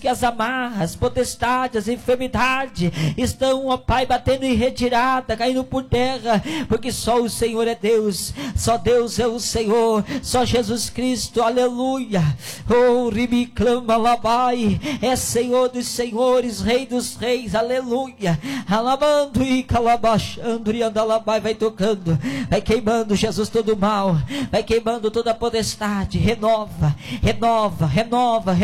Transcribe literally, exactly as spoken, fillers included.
que as amarras, potestades, as enfermidades estão, ó Pai, batendo em retirada, caindo por terra, porque só o Senhor é Deus, só Deus é o Senhor, só Jesus Cristo, aleluia. Oh, ribiclama labai, é Senhor dos senhores, Rei dos reis, aleluia. Alabando e calabachando e andalabai, vai tocando, vai queimando, Jesus, todo o mal, vai queimando toda a potestade. Renova, renova, renova, renova.